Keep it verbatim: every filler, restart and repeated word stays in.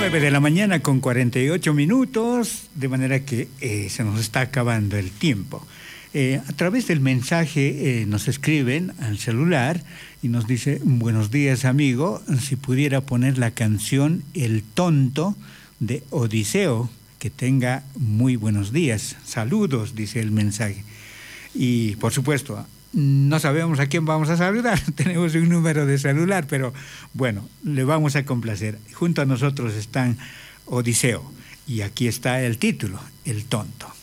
nueve de la mañana con cuarenta y ocho minutos, de manera que eh, se nos está acabando el tiempo. Eh, a través del mensaje eh, nos escriben al celular y nos dice: buenos días, amigo, si pudiera poner la canción El Tonto de Odiseo, que tenga muy buenos días. Saludos, dice el mensaje. Y por supuesto, no sabemos a quién vamos a saludar, tenemos un número de celular, pero bueno, le vamos a complacer. Junto a nosotros están Odiseo y aquí está el título, El Tonto.